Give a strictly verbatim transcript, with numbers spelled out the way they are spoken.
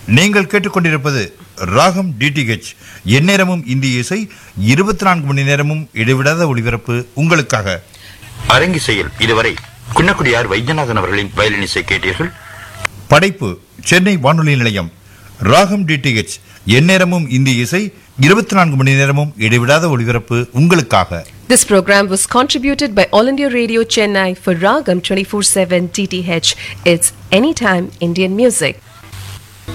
நீங்கள் கேட்டுக்கொண்டிருப்பது ராகம் டிடிஹெச், எந்நேரமும் இந்திய இசை, இருபத்தி நான்கு மணி நேரமும் இடைவிடாத ஒளிபரப்பு உங்களுக்காக. அரங்கிசையில் இதுவரை குன்னக்குடியார் வைத்தியநாதன் அவர்களின் வயலின் இசை கேட்டீர்கள். படைப்பு சென்னை வானொலி நிலையம். ராகம் டிடிஹெச், எந்நேரமும் இந்திய இசை, இருபத்தி நான்கு மணி நேரமும் இடைவிடாத ஒளிபரப்பு உங்களுக்காக. This program was contributed by All India Radio Chennai for Ragam twenty-four seven T T H. It's Anytime Indian Music.